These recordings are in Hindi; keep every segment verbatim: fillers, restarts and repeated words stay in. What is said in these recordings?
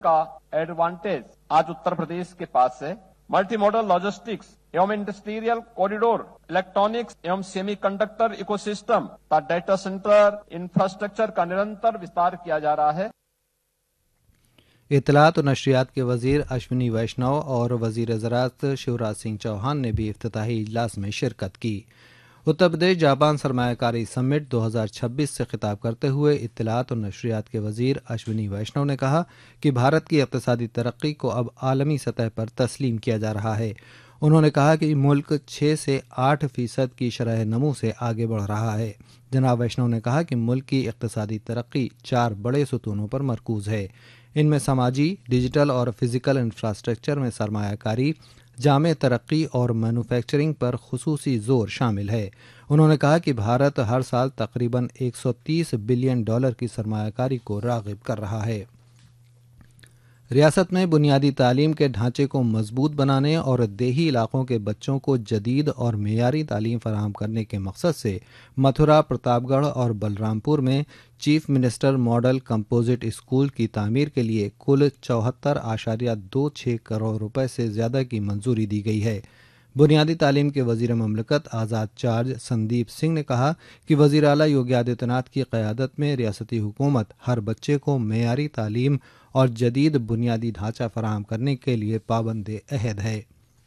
का एडवांटेज आज उत्तर प्रदेश के पास है। मल्टी मॉडल लॉजिस्टिक्स एवं इंडस्ट्रियल कॉरिडोर, इलेक्ट्रॉनिक्स एवं सेमीकंडक्टर इकोसिस्टम का डेटा सेंटर इंफ्रास्ट्रक्चर का निरंतर विस्तार किया जा रहा है। इत्तलात और नशरियात के वजीर अश्विनी वैष्णव और वजीर ज़राअत शिवराज सिंह चौहान ने भी इफ्तिताही इजलास में शिरकत की। उत्तर प्रदेश जापान सरमायाकारी समिट दो हज़ार छब्बीस से खिताब करते हुए इत्तलात और नशरियात के वजीर अश्विनी वैष्णव ने कहा कि भारत की इक़्तिसादी तरक्की को अब आलमी सतह पर तस्लीम किया जा रहा है। उन्होंने कहा कि मुल्क छः से आठ फीसद की शरह नमू से आगे बढ़ रहा है। जनाब वैष्णव ने कहा कि मुल्क की इक़्तिसादी तरक्की चार बड़े सुतूनों पर मरकूज़ है। इनमें समाजी, डिजिटल और फिजिकल इंफ्रास्ट्रक्चर में सरमायाकारी, जामे तरक्की और मैन्युफैक्चरिंग पर खुसूसी जोर शामिल है। उन्होंने कहा कि भारत हर साल तकरीबन एक सौ तीस बिलियन डॉलर की सरमायाकारी को राग़िब कर रहा है। रियासत में बुनियादी तालीम के ढांचे को मजबूत बनाने और देही इलाकों के बच्चों को जदीद और मेयारी तालीम फराहम करने के मकसद से मथुरा, प्रतापगढ़ और बलरामपुर में chief minister model composite school की तामीर के लिए कुल चौहत्तर आशारिया दो छः करोड़ रुपए से ज़्यादा की मंजूरी दी गई है। बुनियादी तालीम के वजीर ममलकत आज़ाद चार्ज संदीप सिंह ने कहा कि वज़ीर आला योगी आदित्यनाथ की क़यादत में रियासती हुकूमत हर बच्चे को मेयारी तालीम और जदीद बुनियादी ढांचा फराहम करने के लिए पाबंद अहद है।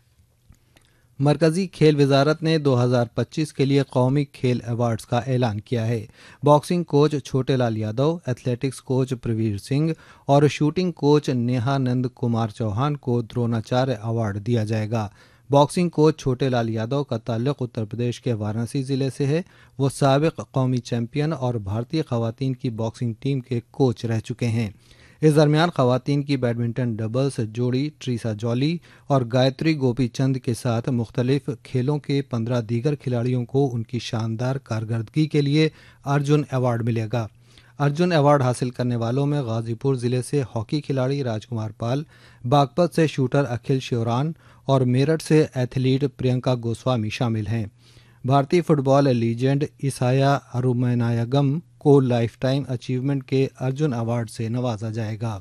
मरकज़ी खेल वजारत ने दो हज़ार पच्चीस के लिए कौमी खेल अवार्ड्स का ऐलान किया है। Boxing coach Chhotelal Yadav, athletics coach Pravir Singh और शूटिंग कोच नेहानंद कुमार चौहान को द्रोणाचार्य अवार्ड दिया जाएगा। बॉक्सिंग कोच छोटेलाल यादव का ताल्लुक उत्तर प्रदेश के वाराणसी ज़िले से है। वो साबिक कौमी चैंपियन और भारतीय खवातीन की बॉक्सिंग टीम के कोच रह चुके हैं। इस दरमियान खवातीन की बैडमिंटन डबल्स जोड़ी ट्रीसा जॉली और गायत्री गोपीचंद के साथ मुख्तलिफ खेलों के पंद्रह दीगर खिलाड़ियों को उनकी शानदार कारकर्दगी के लिए अर्जुन अवार्ड मिलेगा। अर्जुन अवार्ड हासिल करने वालों में गाजीपुर ज़िले से हॉकी खिलाड़ी राजकुमार पाल, बागपत से शूटर अखिल शिवरान और मेरठ से एथलीट प्रियंका गोस्वामी शामिल हैं। भारतीय फुटबॉल लीजेंड ईसाया अरुमनायगम को लाइफ टाइम अचीवमेंट के अर्जुन अवार्ड से नवाजा जाएगा।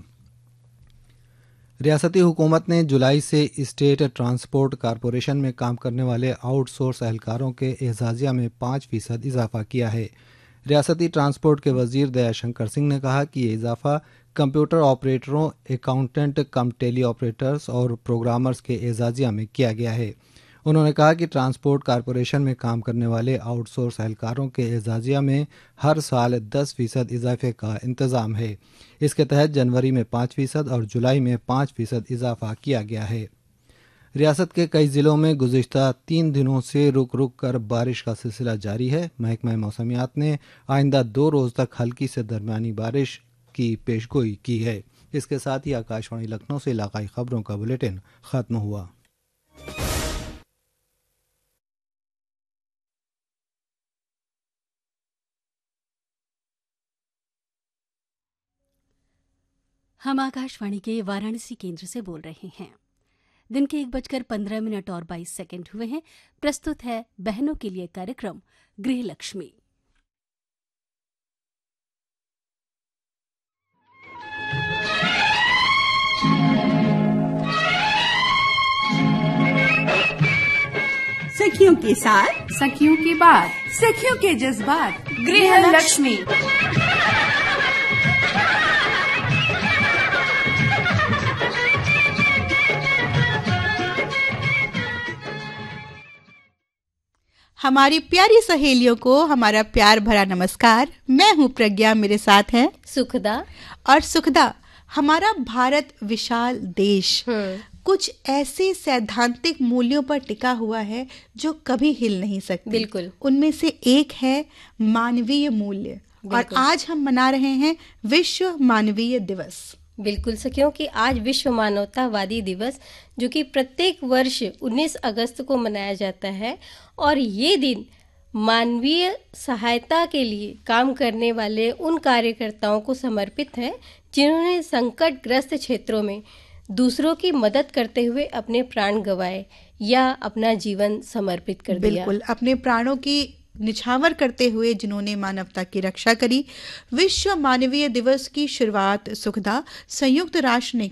रियासती हुकूमत ने जुलाई से स्टेट ट्रांसपोर्ट कॉरपोरेशन में काम करने वाले आउटसोर्स एहलकारों के एजाजिया में पाँच फीसद इजाफा किया है। रियासती ट्रांसपोर्ट के वजीर दयाशंकर सिंह ने कहा कि ये इजाफा कंप्यूटर ऑपरेटरों, अकाउंटेंट कम टेली ऑपरेटर्स और प्रोग्रामर्स के एजाजिया में किया गया है। उन्होंने कहा कि ट्रांसपोर्ट कॉरपोरेशन में काम करने वाले आउटसोर्स एहलकारों के एजाजिया में हर साल दस फीसद इजाफे का इंतज़ाम है। इसके तहत जनवरी में पाँच फीसद और जुलाई में पाँच फीसद इजाफा किया गया है। रियासत के कई ज़िलों में गुज़िश्ता तीन दिनों से रुक रुक कर बारिश का सिलसिला जारी है। महकमा मौसमियात ने आइंदा दो रोज़ तक हल्की से दरमियानी बारिश की पेशगोई की है। इसके साथ ही आकाशवाणी लखनऊ से इलाकाई खबरों का बुलेटिन ख़त्म हुआ। हम आकाशवाणी के वाराणसी केंद्र से बोल रहे हैं। दिन के एक बजकर पंद्रह मिनट और बाईस सेकंड हुए हैं। प्रस्तुत है बहनों के लिए कार्यक्रम गृह लक्ष्मी। सखियों के साथ सखियों की बात, सखियों के जज्बात, गृह लक्ष्मी। हमारी प्यारी सहेलियों को हमारा प्यार भरा नमस्कार। मैं हूँ प्रज्ञा, मेरे साथ है सुखदा और सुखदा। हमारा भारत विशाल देश कुछ ऐसे सैद्धांतिक मूल्यों पर टिका हुआ है जो कभी हिल नहीं सकते। बिल्कुल। उनमें से एक है मानवीय मूल्य, और आज हम मना रहे हैं विश्व मानवीय दिवस। बिल्कुल सखियों कि आज विश्व मानवतावादी दिवस जो कि प्रत्येक वर्ष उन्नीस अगस्त को मनाया जाता है, और ये दिन मानवीय सहायता के लिए काम करने वाले उन कार्यकर्ताओं को समर्पित है जिन्होंने संकटग्रस्त क्षेत्रों में दूसरों की मदद करते हुए अपने प्राण गंवाए या अपना जीवन समर्पित कर दिया। बिल्कुल, अपने प्राणों की निछावर करते हुए जिन्होंने मानवता की रक्षा करी। विश्व मानवीय दिवस की शुरुआत सुखदा संयुक्त राष्ट्र ने